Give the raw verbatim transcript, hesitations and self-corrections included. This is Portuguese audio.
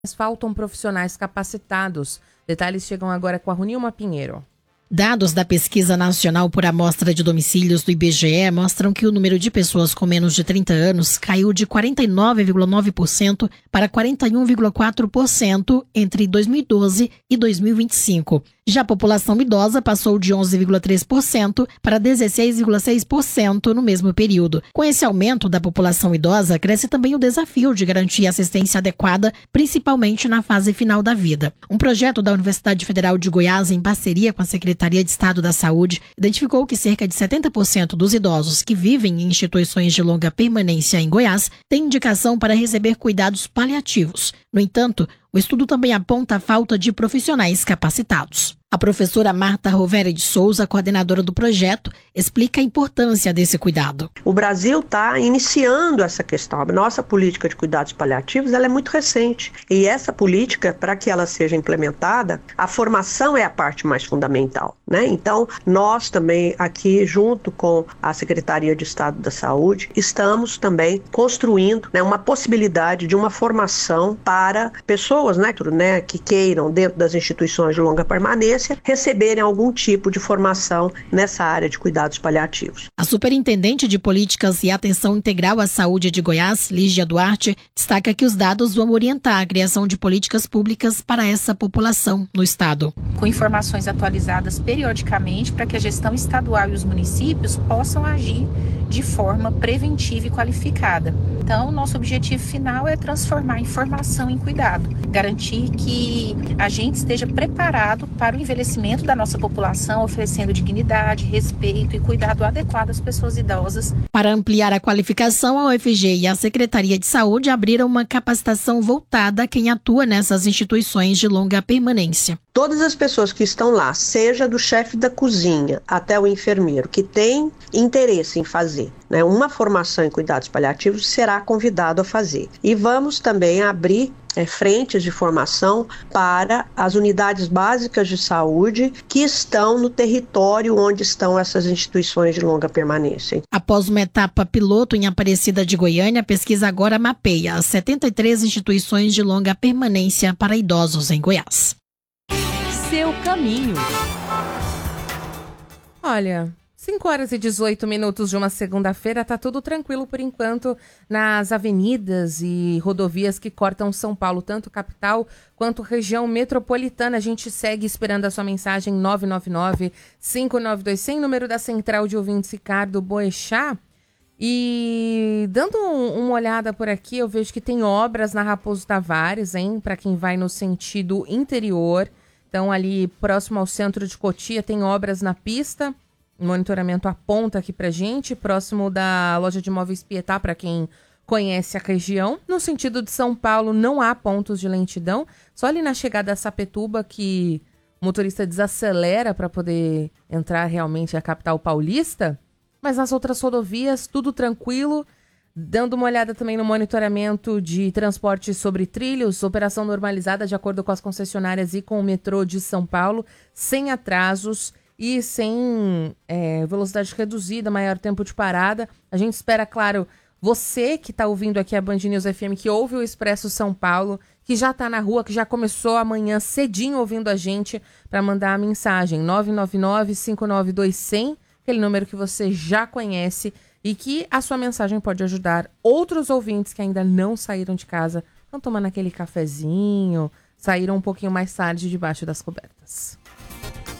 faltam profissionais capacitados. Detalhes chegam agora com a Runilma Pinheiro. Dados da Pesquisa Nacional por Amostra de Domicílios do I B G E mostram que o número de pessoas com menos de trinta anos caiu de quarenta e nove vírgula nove por cento para quarenta e um vírgula quatro por cento entre dois mil e doze e dois mil e vinte e cinco. Já a população idosa passou de onze vírgula três por cento para dezesseis vírgula seis por cento no mesmo período. Com esse aumento da população idosa, cresce também o desafio de garantir assistência adequada, principalmente na fase final da vida. Um projeto da Universidade Federal de Goiás, em parceria com a Secretaria de Estado da Saúde, identificou que cerca de setenta por cento dos idosos que vivem em instituições de longa permanência em Goiás têm indicação para receber cuidados paliativos. No entanto, o estudo também aponta a falta de profissionais capacitados. A professora Marta Rovere de Souza, coordenadora do projeto, explica a importância desse cuidado. O Brasil está iniciando essa questão. A nossa política de cuidados paliativos ela é muito recente. E essa política, para que ela seja implementada, a formação é a parte mais fundamental, né? Então, nós também aqui, junto com a Secretaria de Estado da Saúde, estamos também construindo, né, uma possibilidade de uma formação para pessoas, né, né, que queiram, dentro das instituições de longa permanência, receberem algum tipo de formação nessa área de cuidados paliativos. A superintendente de Políticas e Atenção Integral à Saúde de Goiás, Lígia Duarte, destaca que os dados vão orientar a criação de políticas públicas para essa população no estado. Com informações atualizadas periodicamente para que a gestão estadual e os municípios possam agir de forma preventiva e qualificada. Então, nosso objetivo final é transformar a informação em cuidado, garantir que a gente esteja preparado para o envelhecimento da nossa população, oferecendo dignidade, respeito e cuidado adequado às pessoas idosas. Para ampliar a qualificação, a U F G e a Secretaria de Saúde abriram uma capacitação voltada a quem atua nessas instituições de longa permanência. Todas as pessoas que estão lá, seja do chefe da cozinha até o enfermeiro, que tem interesse em fazer, né, uma formação em cuidados paliativos, será convidado a fazer. E vamos também abrir é, frentes de formação para as unidades básicas de saúde que estão no território onde estão essas instituições de longa permanência. Após uma etapa piloto em Aparecida de Goiânia, a pesquisa agora mapeia as setenta e três instituições de longa permanência para idosos em Goiás. Seu caminho. Olha, cinco horas e dezoito minutos de uma segunda-feira, tá tudo tranquilo por enquanto nas avenidas e rodovias que cortam São Paulo, tanto capital quanto região metropolitana. A gente segue esperando a sua mensagem nove nove nove, cinco nove dois zero zero, número da central de ouvintes Ricardo Boechat. E dando um, uma olhada por aqui, eu vejo que tem obras na Raposo Tavares, hein, para quem vai no sentido interior. Então, ali próximo ao centro de Cotia, tem obras na pista. O monitoramento aponta aqui pra gente, próximo da loja de imóveis Pietá, para quem conhece a região. No sentido de São Paulo, não há pontos de lentidão. Só ali na chegada a Sapetúba que o motorista desacelera para poder entrar realmente na capital paulista. Mas nas outras rodovias, tudo tranquilo. Dando uma olhada também no monitoramento de transporte sobre trilhos, operação normalizada de acordo com as concessionárias e com o metrô de São Paulo, sem atrasos e sem é, velocidade reduzida, maior tempo de parada. A gente espera, claro, você que está ouvindo aqui a Band News F M, que ouve o Expresso São Paulo, que já está na rua, que já começou amanhã cedinho ouvindo a gente, para mandar a mensagem nove nove nove, cinco nove dois, zero zero, aquele número que você já conhece, e que a sua mensagem pode ajudar outros ouvintes que ainda não saíram de casa, estão tomando aquele cafezinho, saíram um pouquinho mais tarde debaixo das cobertas.